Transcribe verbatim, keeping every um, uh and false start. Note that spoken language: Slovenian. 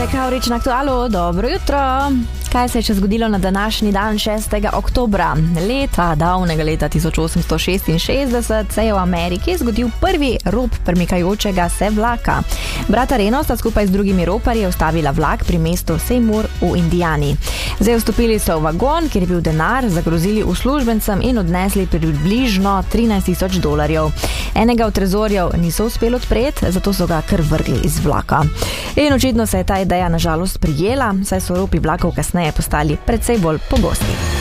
je Kavrič na Aktualu, dobro jutro. Kaj se je še zgodilo na današnji dan šestega oktobra? Leta, davnega leta tisoč osemsto šestinšestdeset se je v Ameriki zgodil prvi rop premikajočega se vlaka. Brata Reno sta skupaj z drugimi roparji ustavila vlak pri mestu Seymour v Indijani. Zdaj vstopili so v vagon, kjer je bil denar, zagrozili uslužbencem in odnesli približno trinajst tisoč dolarjev. Enega od trezorjev niso uspeli odpreti, zato so ga kar vrgli iz vlaka. In očitno se je ta ideja na žalost prijela, saj so ropi vlakov kasneje postali precej bolj pogosti.